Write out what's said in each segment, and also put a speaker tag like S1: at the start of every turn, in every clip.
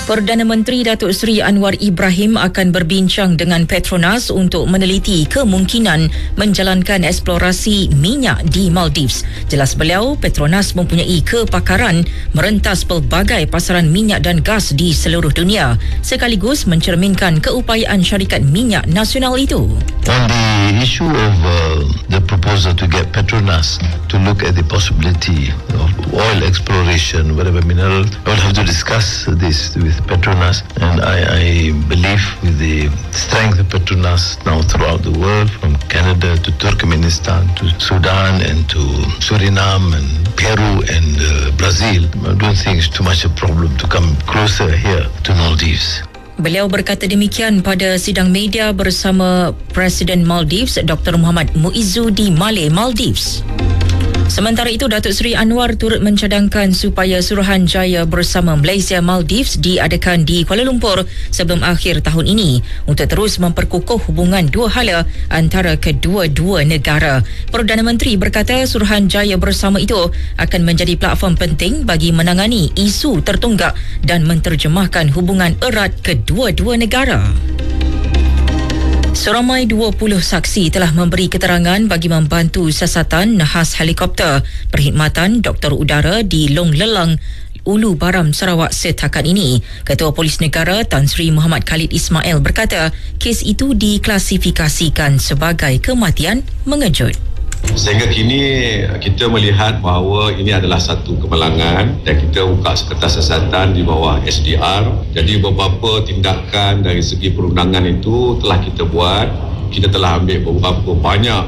S1: Perdana Menteri Datuk Seri Anwar Ibrahim akan berbincang dengan Petronas untuk meneliti kemungkinan menjalankan eksplorasi minyak di Maldives. Jelas beliau, Petronas mempunyai kepakaran merentas pelbagai pasaran minyak dan gas di seluruh dunia, sekaligus mencerminkan keupayaan syarikat minyak nasional itu.
S2: On the issue of the proposal to get Petronas to look at the possibility of oil exploration, whatever mineral, I will have to discuss this with Petronas, and I believe with the strength of Petronas now throughout the world, from Canada to Turkmenistan to Sudan and to Suriname and Peru and Brazil, I don't think it's too much a problem to come closer here to Maldives.
S1: Beliau berkata demikian pada sidang media bersama Presiden Maldives Dr. Muhammad Muizzu di Malé, Maldives. Sementara itu, Datuk Seri Anwar turut mencadangkan supaya Suruhanjaya bersama Malaysia Maldives diadakan di Kuala Lumpur sebelum akhir tahun ini untuk terus memperkukuh hubungan dua hala antara kedua-dua negara. Perdana Menteri berkata Suruhanjaya bersama itu akan menjadi platform penting bagi menangani isu tertunggak dan menterjemahkan hubungan erat kedua-dua negara. Seramai 20 saksi telah memberi keterangan bagi membantu siasatan nahas helikopter perkhidmatan Doktor Udara di Long Lelang, Ulu Baram, Sarawak setakat ini. Ketua Polis Negara Tan Sri Muhammad Khalid Ismail berkata kes itu diklasifikasikan sebagai kematian mengejut.
S3: Sehingga kini kita melihat bahawa ini adalah satu kemalangan dan kita buka sekretas siasatan di bawah SDR. Jadi beberapa tindakan dari segi perundangan itu telah kita buat. Kita telah ambil beberapa banyak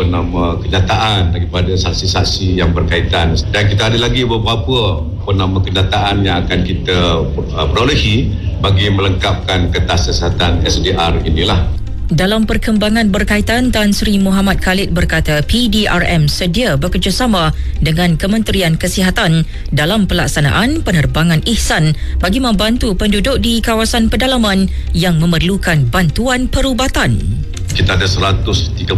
S3: kenyataan daripada saksi-saksi yang berkaitan, dan kita ada lagi beberapa kenyataan yang akan kita perolehi bagi melengkapkan kertas siasatan SDR inilah.
S1: Dalam perkembangan berkaitan, Tan Sri Muhammad Khalid berkata PDRM sedia bekerjasama dengan Kementerian Kesihatan dalam pelaksanaan penerbangan ihsan bagi membantu penduduk di kawasan pedalaman yang memerlukan bantuan perubatan.
S3: Kita ada 138,000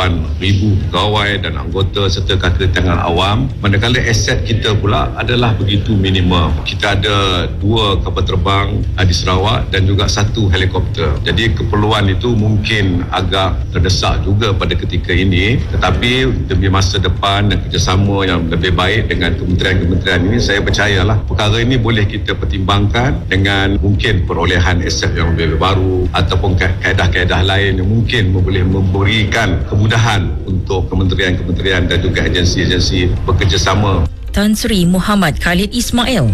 S3: pegawai dan anggota serta kaki-tangan awam, manakala aset kita pula adalah begitu minimum. Kita ada 2 kapal terbang di Sarawak dan juga 1 helikopter. Jadi keperluan itu mungkin agak terdesak juga pada ketika ini, tetapi demi masa depan dan kerjasama yang lebih baik dengan kementerian-kementerian ini, saya percayalah perkara ini boleh kita pertimbangkan dengan mungkin perolehan aset yang lebih baru ataupun kaedah-kaedah lain yang mungkin boleh memberikan kemudahan untuk kementerian-kementerian dan juga agensi-agensi bekerjasama.
S1: Tan Sri Muhammad Khalid Ismail.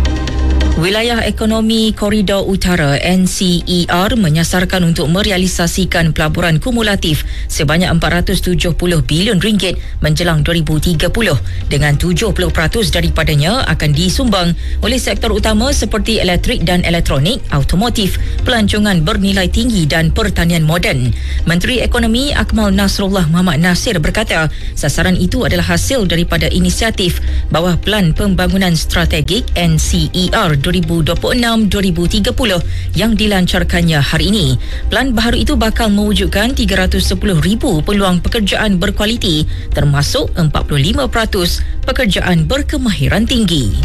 S1: Wilayah Ekonomi Koridor Utara NCER menyasarkan untuk merealisasikan pelaburan kumulatif sebanyak RM470 bilion menjelang 2030, dengan 70% daripadanya akan disumbang oleh sektor utama seperti elektrik dan elektronik, automotif, pelancongan bernilai tinggi dan pertanian moden. Menteri Ekonomi Akmal Nasrullah Muhammad Nasir berkata sasaran itu adalah hasil daripada inisiatif bawah Pelan Pembangunan Strategik NCER 2026-2030 yang dilancarkannya hari ini. Pelan baharu itu bakal mewujudkan 310,000 peluang pekerjaan berkualiti, termasuk 45% pekerjaan berkemahiran tinggi.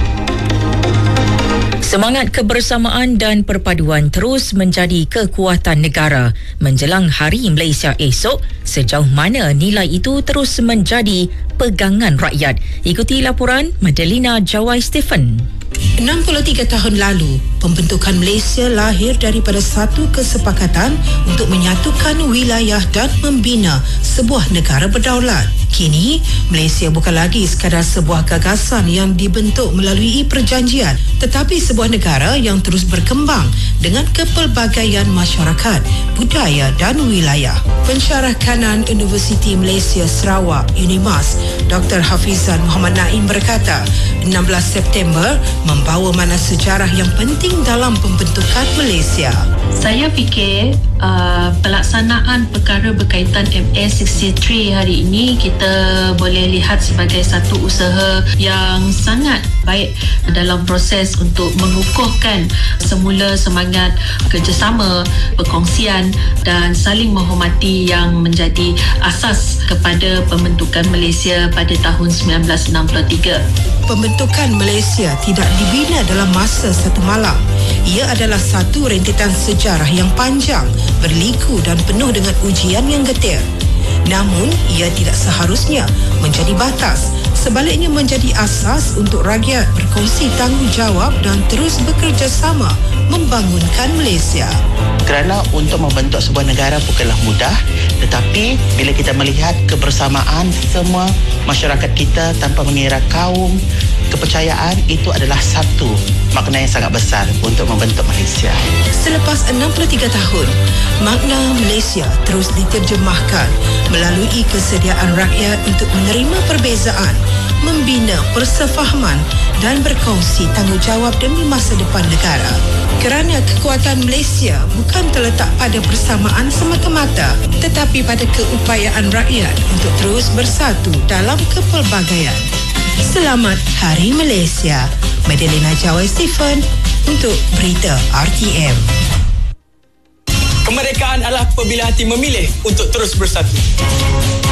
S1: Semangat kebersamaan dan perpaduan terus menjadi kekuatan negara menjelang Hari Malaysia esok. Sejauh mana nilai itu terus menjadi pegangan rakyat? Ikuti laporan Madalina Jawai Stephen.
S4: 63 tahun lalu, pembentukan Malaysia lahir daripada satu kesepakatan untuk menyatukan wilayah dan membina sebuah negara berdaulat. Kini, Malaysia bukan lagi sekadar sebuah gagasan yang dibentuk melalui perjanjian, tetapi sebuah negara yang terus berkembang dengan kepelbagaian masyarakat, budaya dan wilayah. Pensyarah Kanan Universiti Malaysia Sarawak, UNIMAS, Dr. Hafizan Muhammad Naim berkata, 16 September membawa makna sejarah yang penting dalam pembentukan Malaysia.
S5: Saya fikir pelaksanaan perkara berkaitan MA63 hari ini kita boleh lihat sebagai satu usaha yang sangat baik dalam proses untuk mengukuhkan semula semangat kerjasama, perkongsian dan saling menghormati yang menjadi asas kepada pembentukan Malaysia pada tahun 1963.
S4: Pembentukan Malaysia tidak dibina dalam masa satu malam. ia adalah satu rentetan sejarah yang panjang, berliku dan penuh dengan ujian yang getir. Namun, ia tidak seharusnya menjadi batas. Sebaliknya menjadi asas untuk rakyat berkongsi tanggungjawab dan terus bekerjasama membangunkan Malaysia.
S6: Kerana untuk membentuk sebuah negara bukanlah mudah, tetapi bila kita melihat kebersamaan semua masyarakat kita tanpa mengira kaum, kepercayaan, itu adalah satu makna yang sangat besar untuk membentuk Malaysia.
S4: Selepas 63 tahun, makna Malaysia terus diterjemahkan melalui kesediaan rakyat untuk menerima perbezaan, membina persefahaman dan berkongsi tanggungjawab demi masa depan negara. Kerana kekuatan Malaysia bukan terletak pada persamaan semata-mata, tetapi pada keupayaan rakyat untuk terus bersatu dalam kepelbagaian. Selamat Hari Malaysia. Madalena Jawai Stephen untuk Berita RTM.
S7: Kemerdekaan adalah apabila hati memilih untuk terus bersatu.